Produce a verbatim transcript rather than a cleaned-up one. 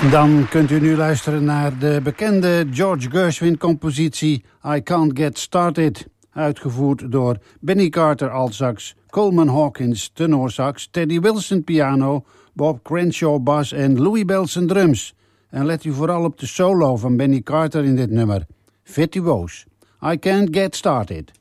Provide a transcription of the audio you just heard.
Dan kunt u nu luisteren naar de bekende George Gershwin-compositie I Can't Get Started, uitgevoerd door Benny Carter altsax, Coleman Hawkins tenorsax, Teddy Wilson piano, Bob Crenshaw bas en Louis Bellson drums. En let u vooral op de solo van Benny Carter in dit nummer. Virtuoos. I Can't Get Started.